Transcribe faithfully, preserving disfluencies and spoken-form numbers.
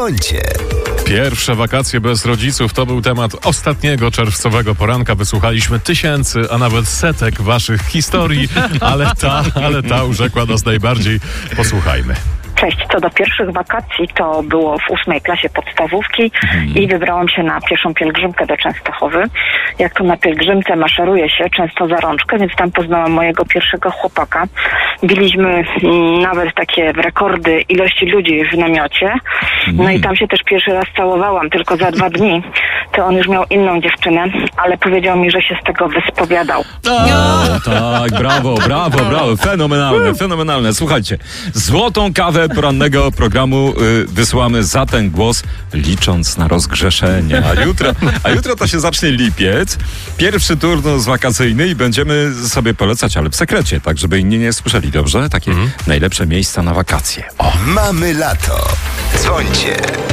Dzwońcie. Pierwsze wakacje bez rodziców to był temat ostatniego czerwcowego poranka. Wysłuchaliśmy tysięcy, a nawet setek waszych historii, ale ta, ale ta urzekła nas najbardziej. Posłuchajmy. Cześć, co do pierwszych wakacji to było w ósmej klasie podstawówki hmm. i wybrałam się na pieszą pielgrzymkę do Częstochowy. Jak to na pielgrzymce maszeruje się często za rączkę, więc tam poznałam mojego pierwszego chłopaka. Biliśmy nawet takie rekordy ilości ludzi w namiocie. No i tam się też pierwszy raz całowałam, tylko za dwa dni. To on już miał inną dziewczynę, ale powiedział mi, że się z tego wyspowiadał. O, tak, brawo, brawo, brawo. Fenomenalne, fenomenalne. Słuchajcie, złotą kawę porannego programu y, wysyłamy za ten głos, licząc na rozgrzeszenie. A jutro, a jutro to się zacznie lipiec. Pierwszy turnus wakacyjny i będziemy sobie polecać, ale w sekrecie, tak żeby inni nie słyszeli, dobrze? Takie mm. najlepsze miejsca na wakacje. O. Mamy lato. Dzwońcie.